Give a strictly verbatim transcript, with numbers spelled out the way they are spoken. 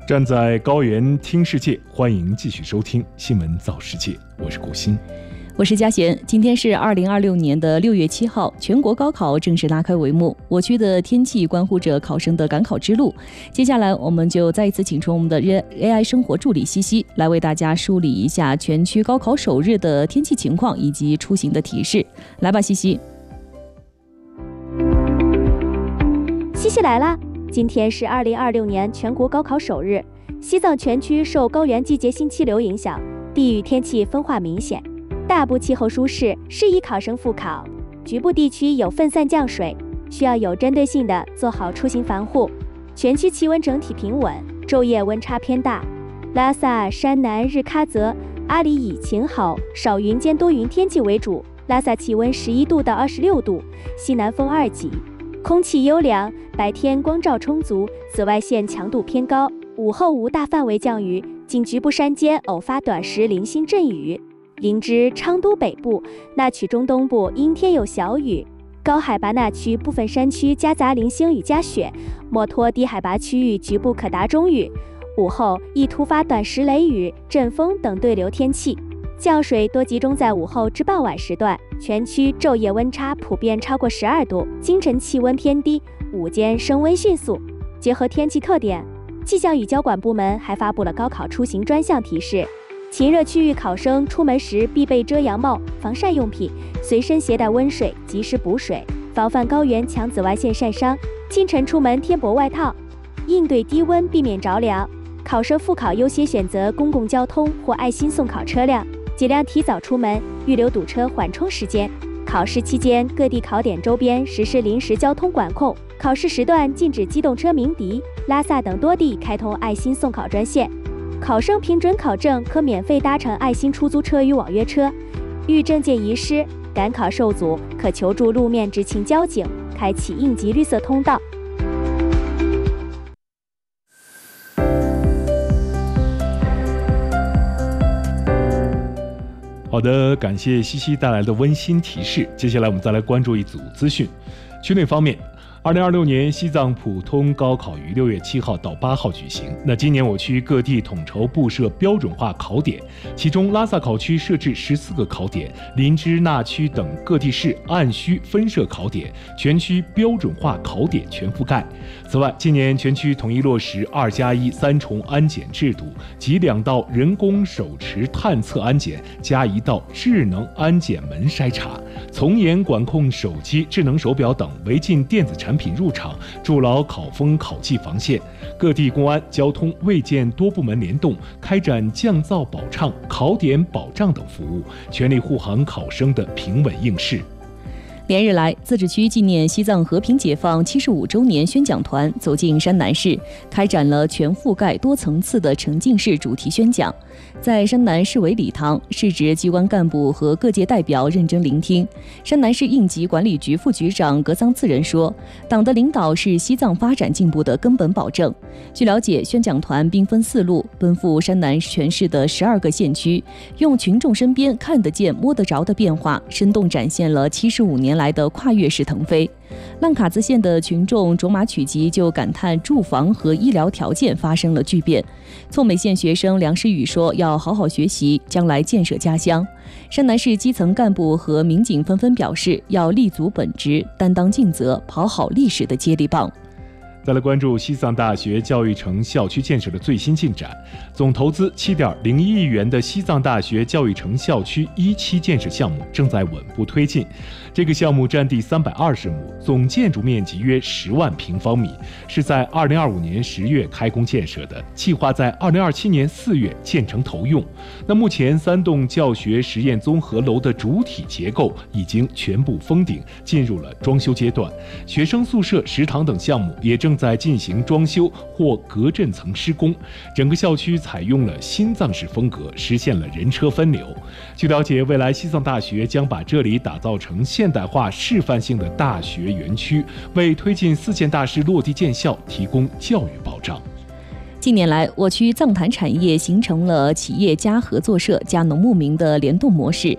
站在高原听世界，欢迎继续收听新闻早世界，我是顾鑫。 我是嘉璇。今天是二零二六年的六月七号，全国高考正式拉开帷幕。我区的天气关乎着考生的赶考之路。接下来，我们就再一次请出我们的 A I 生活助理西西，来为大家梳理一下全区高考首日的天气情况以及出行的提示。来吧，西西。 西西来啦！今天是二零二六年全国高考首日，西藏全区受高原季节性气流影响，地域天气分化明显。大部气候舒适，适宜考生复考。局部地区有分散降水，需要有针对性的做好出行防护。全区气温整体平稳，昼夜温差偏大。拉萨、山南、日喀则、阿里以晴好、少云间多云天气为主。拉萨气温十一度到二十六度，西南风二级，空气优良，白天光照充足，紫外线强度偏高。午后无大范围降雨，仅局部山间偶发短时零星阵雨。林芝、昌都北部、那曲中东部阴天有小雨，高海拔那区部分山区夹杂零星雨夹雪，墨脱低海拔区域局部可达中雨。午后易突发短时雷雨、阵风等对流天气，降水多集中在午后至傍晚时段。全区昼夜温差普遍超过十二度，清晨气温偏低，午间升温迅速。结合天气特点，气象与交管部门还发布了高考出行专项提示。晴热区域考生出门时必备遮阳帽、防晒用品，随身携带温水，及时补水，防范高原强紫外线晒伤。清晨出门贴薄外套，应对低温，避免着凉。考生复考优先选择公共交通或爱心送考车辆，尽量提早出门，预留堵车缓冲时间。考试期间，各地考点周边实施临时交通管控，考试时段禁止机动车鸣笛。拉萨等多地开通爱心送考专线。考生凭准考证可免费搭乘爱心出租车与网约车，遇证件遗失、赶考受阻，可求助路面执勤交警，开启应急绿色通道。 好的，感谢西西带来的温馨提示。接下来我们再来关注一组资讯。区内方面，二零二六年西藏普通高考于六月七号到八号举行。那今年我区各地统筹布设标准化考点，其中拉萨考区设置十四个考点，林芝、那曲等各地市按需分设考点，全区标准化考点全覆盖。此外，今年全区统一落实二加一三重安检制度，即两道人工手持探测安检加一道智能安检门筛查，从严管控手机、智能手表等违禁电子产品入场，筑牢考风考纪防线。各地公安、交通、卫健多部门联动，开展降噪保畅、考点保障等服务，全力护航考生的平稳应试。 连日来，自治区纪念西藏和平解放七十五周年宣讲团走进山南市，开展了全覆盖多层次的沉浸式主题宣讲。在山南市委礼堂，市直机关干部和各界代表认真聆听。山南市应急管理局副局长格桑次仁说：“党的领导是西藏发展进步的根本保证。”据了解，宣讲团兵分四路，奔赴山南全市的十二个县区，用群众身边看得见、摸得着的变化，生动展现了七十五年来的跨越式腾飞。浪卡兹县的群众卓玛曲吉就感叹住房和医疗条件发生了巨变。措美县学生梁诗雨说：“要好好学习，将来建设家乡。”山南市基层干部和民警纷纷表示，要立足本职，担当尽责，跑好历史的接力棒。 再来关注西藏大学教育城校区建设的最新进展。总投资七点零一亿元的西藏大学教育城校区一期建设项目正在稳步推进。这个项目占地三百二十亩，总建筑面积约十万平方米，是在二零二五年十月开工建设的，计划在二零二七年四月建成投用。那目前三栋教学实验综合楼的主体结构已经全部封顶，进入了装修阶段。学生宿舍、食堂等项目也正在进行装修或隔震层施工。整个校区采用了新藏式风格，实现了人车分流。据了解，未来西藏大学将把这里打造成现代化示范性的大学园区，为推进四件大事落地建校提供教育保障。 近年来，我区藏坛产业形成了企业加合作社加农牧民的联动模式，